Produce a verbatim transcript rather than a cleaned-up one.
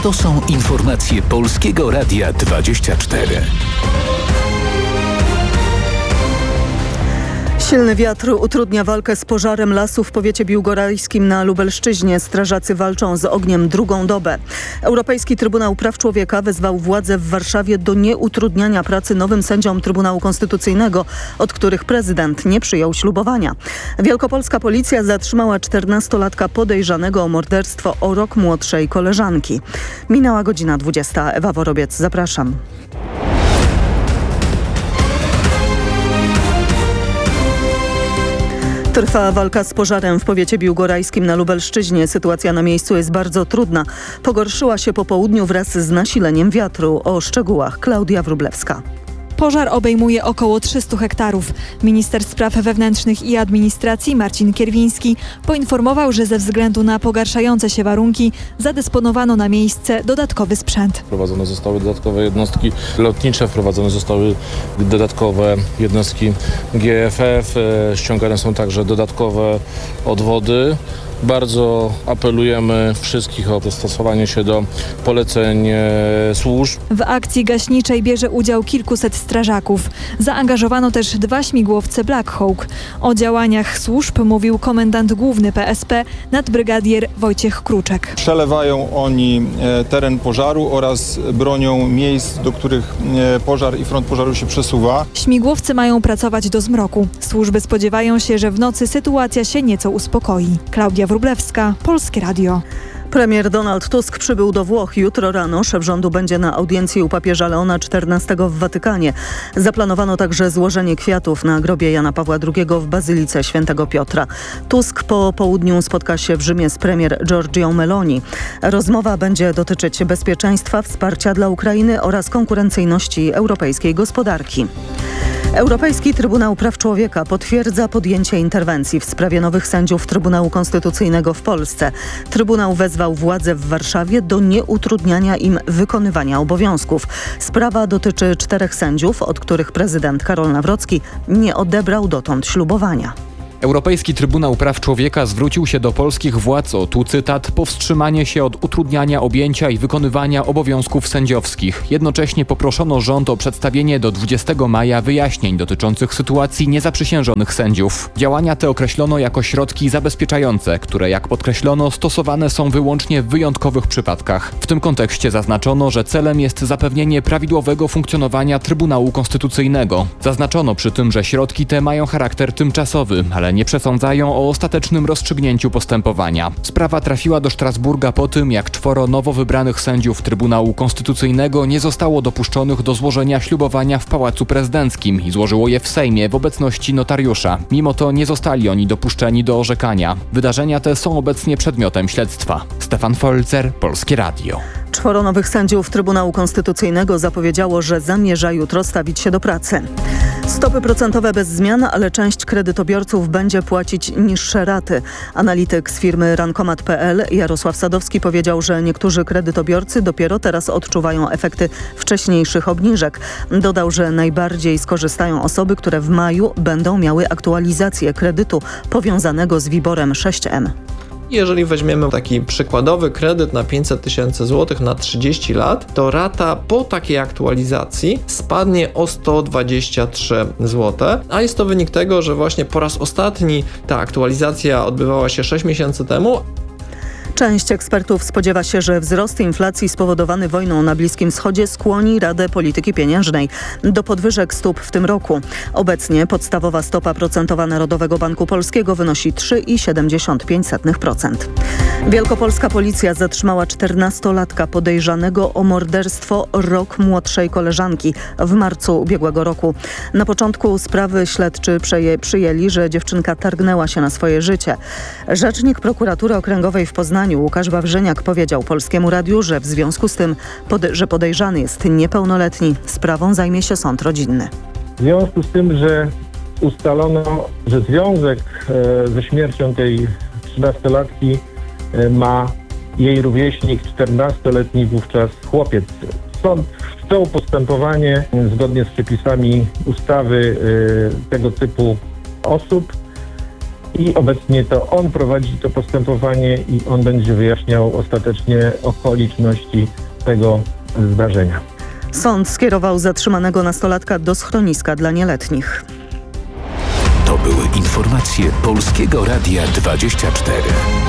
To są informacje Polskiego Radia dwadzieścia cztery. Silny wiatr utrudnia walkę z pożarem lasu w powiecie biłgorajskim na Lubelszczyźnie. Strażacy walczą z ogniem drugą dobę. Europejski Trybunał Praw Człowieka wezwał władze w Warszawie do nieutrudniania pracy nowym sędziom Trybunału Konstytucyjnego, od których prezydent nie przyjął ślubowania. Wielkopolska policja zatrzymała czternastolatka podejrzanego o morderstwo o rok młodszej koleżanki. Minęła godzina dwudziesta. Ewa Worobiec, zapraszam. Trwa walka z pożarem w powiecie biłgorajskim na Lubelszczyźnie. Sytuacja na miejscu jest bardzo trudna. Pogorszyła się po południu wraz z nasileniem wiatru. O szczegółach Klaudia Wróblewska. Pożar obejmuje około trzysta hektarów. Minister Spraw Wewnętrznych i Administracji Marcin Kierwiński poinformował, że ze względu na pogarszające się warunki zadysponowano na miejsce dodatkowy sprzęt. Wprowadzone zostały dodatkowe jednostki lotnicze, wprowadzone zostały dodatkowe jednostki G F F, ściągane są także dodatkowe odwody. Bardzo apelujemy wszystkich o dostosowanie się do poleceń służb. W akcji gaśniczej bierze udział kilkuset strażaków. Zaangażowano też dwa śmigłowce Black Hawk. O działaniach służb mówił komendant główny P S P nadbrygadier Wojciech Kruczek. Przelewają oni teren pożaru oraz bronią miejsc, do których pożar i front pożaru się przesuwa. Śmigłowce mają pracować do zmroku. Służby spodziewają się, że w nocy sytuacja się nieco uspokoi. Klaudia Wróblewska, Polskie Radio. Premier Donald Tusk przybył do Włoch. Jutro rano szef rządu będzie na audiencji u papieża Leona czternastego w Watykanie. Zaplanowano także złożenie kwiatów na grobie Jana Pawła drugiego w Bazylice Świętego Piotra. Tusk po południu spotka się w Rzymie z premier Giorgią Meloni. Rozmowa będzie dotyczyć bezpieczeństwa, wsparcia dla Ukrainy oraz konkurencyjności europejskiej gospodarki. Europejski Trybunał Praw Człowieka potwierdza podjęcie interwencji w sprawie nowych sędziów Trybunału Konstytucyjnego w Polsce. Trybunał wezwał władze w Warszawie do nieutrudniania im wykonywania obowiązków. Sprawa dotyczy czterech sędziów, od których prezydent Karol Nawrocki nie odebrał dotąd ślubowania. Europejski Trybunał Praw Człowieka zwrócił się do polskich władz o, tu cytat, powstrzymanie się od utrudniania objęcia i wykonywania obowiązków sędziowskich. Jednocześnie poproszono rząd o przedstawienie do dwudziestego maja wyjaśnień dotyczących sytuacji niezaprzysiężonych sędziów. Działania te określono jako środki zabezpieczające, które, jak podkreślono, stosowane są wyłącznie w wyjątkowych przypadkach. W tym kontekście zaznaczono, że celem jest zapewnienie prawidłowego funkcjonowania Trybunału Konstytucyjnego. Zaznaczono przy tym, że środki te mają charakter tymczasowy, ale nie przesądzają o ostatecznym rozstrzygnięciu postępowania. Sprawa trafiła do Strasburga po tym, jak czworo nowo wybranych sędziów Trybunału Konstytucyjnego nie zostało dopuszczonych do złożenia ślubowania w Pałacu Prezydenckim i złożyło je w Sejmie w obecności notariusza. Mimo to nie zostali oni dopuszczeni do orzekania. Wydarzenia te są obecnie przedmiotem śledztwa. Stefan Folzer, Polskie Radio. Czworo nowych sędziów Trybunału Konstytucyjnego zapowiedziało, że zamierza jutro stawić się do pracy. Stopy procentowe bez zmian, ale część kredytobiorców będzie płacić niższe raty. Analityk z firmy Rankomat kropka p l Jarosław Sadowski powiedział, że niektórzy kredytobiorcy dopiero teraz odczuwają efekty wcześniejszych obniżek. Dodał, że najbardziej skorzystają osoby, które w maju będą miały aktualizację kredytu powiązanego z WIBOR-em sześć M. Jeżeli weźmiemy taki przykładowy kredyt na pięćset tysięcy złotych na trzydzieści lat, to rata po takiej aktualizacji spadnie o sto dwadzieścia trzy złote, a jest to wynik tego, że właśnie po raz ostatni ta aktualizacja odbywała się sześć miesięcy temu. Część ekspertów spodziewa się, że wzrost inflacji spowodowany wojną na Bliskim Wschodzie skłoni Radę Polityki Pieniężnej do podwyżek stóp w tym roku. Obecnie podstawowa stopa procentowa Narodowego Banku Polskiego wynosi trzy przecinek siedemdziesiąt pięć procent. Wielkopolska policja zatrzymała czternastolatka podejrzanego o morderstwo rok młodszej koleżanki w marcu ubiegłego roku. Na początku sprawy śledczy przeje, przyjęli, że dziewczynka targnęła się na swoje życie. Rzecznik prokuratury okręgowej w Poznaniu Łukasz Wawrzyniak powiedział Polskiemu Radiu, że w związku z tym, pode- że podejrzany jest niepełnoletni, sprawą zajmie się sąd rodzinny. W związku z tym, że ustalono, że związek e, ze śmiercią tej trzynastolatki e, ma jej rówieśnik, czternastoletni wówczas chłopiec. Sąd wszczął postępowanie zgodnie z przepisami ustawy e, tego typu osób i obecnie to on prowadzi to postępowanie i on będzie wyjaśniał ostatecznie okoliczności tego zdarzenia. Sąd skierował zatrzymanego nastolatka do schroniska dla nieletnich. To były informacje Polskiego Radia dwadzieścia cztery.